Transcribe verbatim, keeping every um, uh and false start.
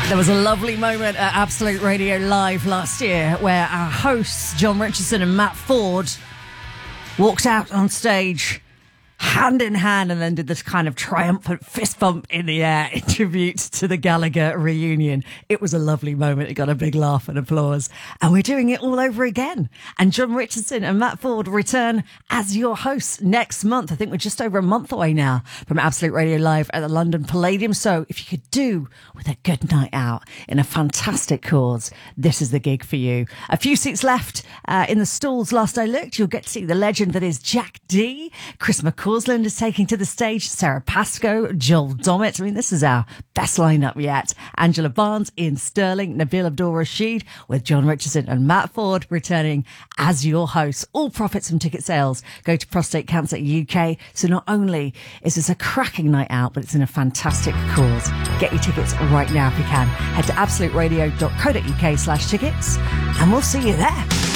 There was a lovely moment at Absolute Radio Live last year where our hosts, John Richardson and Matt Ford, walked out on stage hand in hand and then did this kind of triumphant fist bump in the air in tribute to the Gallagher reunion. It was a lovely moment. It got a big laugh and applause. And we're doing it all over again. And John Richardson and Matt Ford return as your hosts next month. I think we're just over a month away now from Absolute Radio Live at the London Palladium. So if you could do with a good night out in a fantastic cause, this is the gig for you. A few seats left uh, in the stalls. Last I looked, you'll get to see the legend that is Jack D. Chris McCausland is taking to the stage, Sarah Pascoe, Joel Dommett. I mean, this is our best lineup yet. Angela Barnes, Ian Sterling, Nabil Abdul Rashid, with John Richardson and Matt Ford returning as your hosts. All profits from ticket sales go to Prostate Cancer U K. So not only is this a cracking night out, but it's in a fantastic cause. Get your tickets right now if you can. Head to absoluteradio.co.uk slash tickets and we'll see you there.